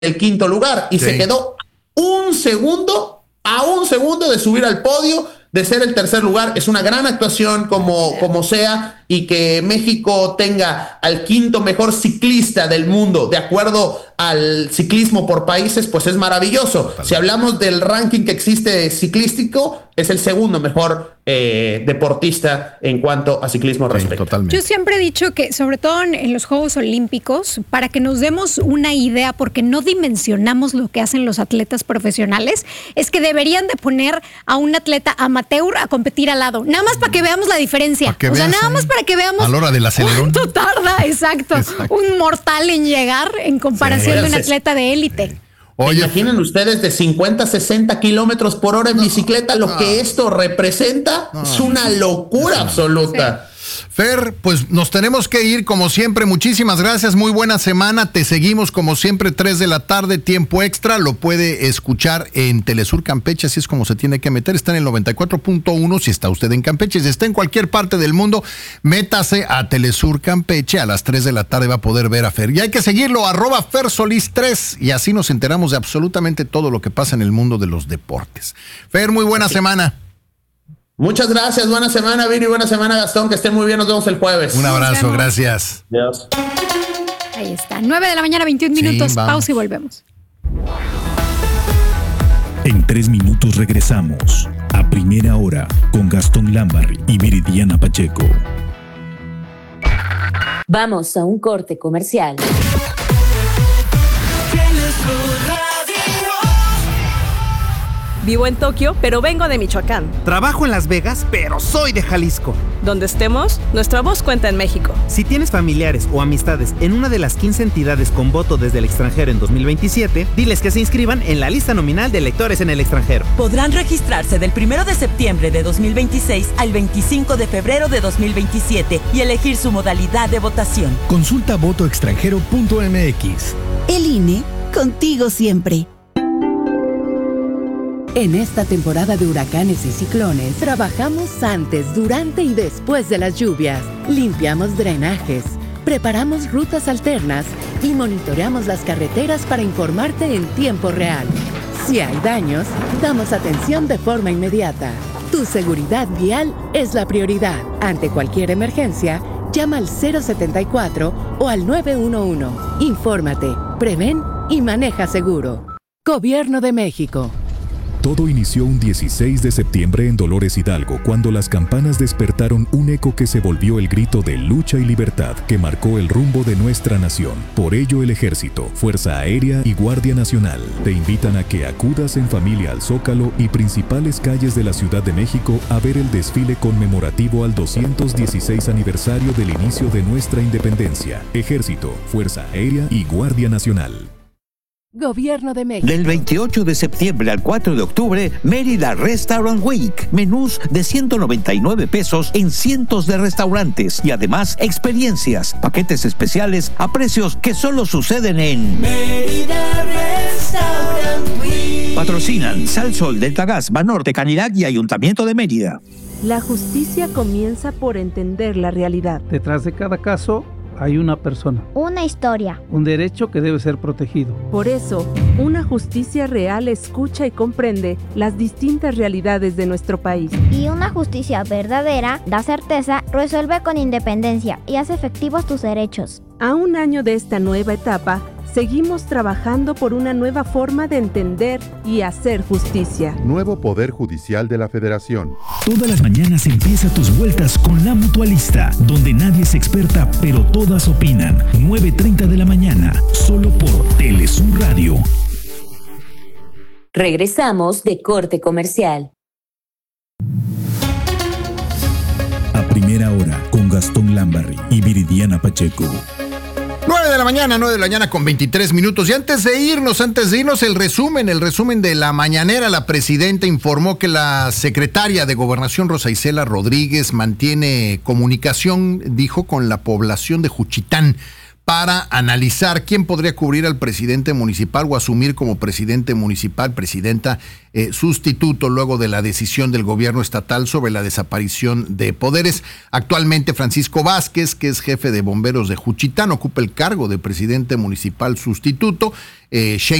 el quinto lugar y se quedó a un segundo de subir al podio, de ser el tercer lugar. Es una gran actuación como sea, y que México tenga al quinto mejor ciclista del mundo de acuerdo al ciclismo por países, pues es maravilloso. Totalmente. Si hablamos del ranking que existe ciclístico, es el segundo mejor deportista en cuanto a ciclismo respecta. Totalmente. Yo siempre he dicho que, sobre todo en los Juegos Olímpicos, para que nos demos una idea, porque no dimensionamos lo que hacen los atletas profesionales, es que deberían de poner a un atleta amateur a competir al lado, nada más para que veamos la diferencia. O sea, nada más para que veamos a la hora del acelerón. ¿Cuánto tarda? Exacto. Un mortal en llegar en comparación de un atleta de élite. Oye, imaginen ustedes de 50 a 60 kilómetros por hora en bicicleta, lo que esto representa es una locura absoluta. Sí. Fer, pues nos tenemos que ir como siempre. Muchísimas gracias, muy buena semana. Te seguimos como siempre, 3 de la tarde, tiempo extra. Lo puede escuchar en Telesur Campeche, así es como se tiene que meter. Está en el 94.1 si está usted en Campeche. Si está en cualquier parte del mundo, métase a Telesur Campeche. A las 3 de la tarde va a poder ver a Fer. Y hay que seguirlo, @FerSolís3. Y así nos enteramos de absolutamente todo lo que pasa en el mundo de los deportes. Fer, muy buena semana. Muchas gracias, buena semana, Viri, buena semana, Gastón, que estén muy bien, nos vemos el jueves. Un abrazo, gracias. Adiós. Ahí está, 9 de la mañana, 21 minutos, pausa y volvemos. En 3 minutos regresamos a Primera Hora con Gastón Lambarri y Viridiana Pacheco. Vamos a un corte comercial. Vivo en Tokio, pero vengo de Michoacán. Trabajo en Las Vegas, pero soy de Jalisco. Donde estemos, nuestra voz cuenta en México. Si tienes familiares o amistades en una de las 15 entidades con voto desde el extranjero en 2027, diles que se inscriban en la lista nominal de electores en el extranjero. Podrán registrarse del 1 de septiembre de 2026 al 25 de febrero de 2027 y elegir su modalidad de votación. Consulta votoextranjero.mx. El INE, contigo siempre. En esta temporada de huracanes y ciclones, trabajamos antes, durante y después de las lluvias. Limpiamos drenajes, preparamos rutas alternas y monitoreamos las carreteras para informarte en tiempo real. Si hay daños, damos atención de forma inmediata. Tu seguridad vial es la prioridad. Ante cualquier emergencia, llama al 074 o al 911. Infórmate, prevén y maneja seguro. Gobierno de México. Todo inició un 16 de septiembre en Dolores Hidalgo, cuando las campanas despertaron un eco que se volvió el grito de lucha y libertad que marcó el rumbo de nuestra nación. Por ello, el Ejército, Fuerza Aérea y Guardia Nacional te invitan a que acudas en familia al Zócalo y principales calles de la Ciudad de México a ver el desfile conmemorativo al 216 aniversario del inicio de nuestra independencia. Ejército, Fuerza Aérea y Guardia Nacional. Gobierno de México. Del 28 de septiembre al 4 de octubre, Mérida Restaurant Week. Menús de 199 pesos en cientos de restaurantes. Y además, experiencias, paquetes especiales a precios que solo suceden en Mérida Restaurant Week. Patrocinan Sal Sol, Delta Gas, Banorte, Canirac y Ayuntamiento de Mérida. La justicia comienza por entender la realidad. Detrás de cada caso hay una persona, una historia, un derecho que debe ser protegido. Por eso, una justicia real escucha y comprende las distintas realidades de nuestro país. Y una justicia verdadera da certeza, resuelve con independencia y hace efectivos tus derechos. A un año de esta nueva etapa, seguimos trabajando por una nueva forma de entender y hacer justicia. Nuevo Poder Judicial de la Federación. Todas las mañanas empieza tus vueltas con La Mutualista, donde nadie es experta, pero todas opinan. 9:30 de la mañana, solo por Telesur Radio. Regresamos de corte comercial. A Primera Hora con Gastón Lambarri y Viridiana Pacheco. 9 de la mañana con 23 minutos. Y antes de irnos, el resumen de la mañanera. La presidenta informó que la secretaria de Gobernación, Rosa Isela Rodríguez, mantiene comunicación, dijo, con la población de Juchitán para analizar quién podría cubrir al presidente municipal o asumir como presidente municipal, presidenta sustituto luego de la decisión del gobierno estatal sobre la desaparición de poderes. Actualmente Francisco Vázquez, que es jefe de bomberos de Juchitán, ocupa el cargo de presidente municipal sustituto.